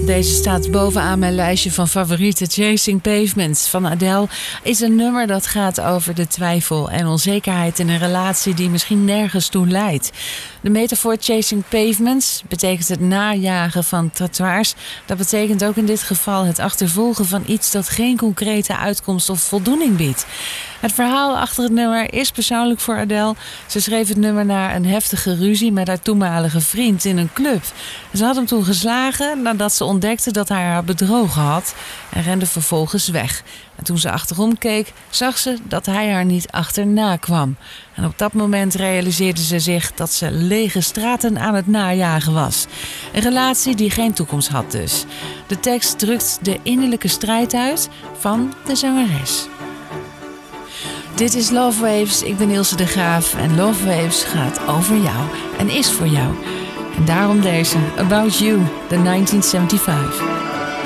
Deze staat bovenaan mijn lijstje van favorieten. Chasing Pavements van Adele is een nummer dat gaat over de twijfel en onzekerheid in een relatie die misschien nergens toe leidt. De metafoor Chasing Pavements betekent het najagen van trottoirs. Dat betekent ook in dit geval het achtervolgen van iets dat geen concrete uitkomst of voldoening biedt. Het verhaal achter het nummer is persoonlijk voor Adele. Ze schreef het nummer na een heftige ruzie met haar toenmalige vriend in een club. Ze had hem toen geslagen nadat ze ontdekte dat hij haar bedrogen had en rende vervolgens weg. En toen ze achterom keek, zag ze dat hij haar niet achterna kwam. En op dat moment realiseerde ze zich dat ze lege straten aan het najagen was. Een relatie die geen toekomst had dus. De tekst drukt de innerlijke strijd uit van de zangeres. Dit is Love Waves, ik ben Ilse de Graaf en Love Waves gaat over jou en is voor jou. En daarom deze, About You, de 1975.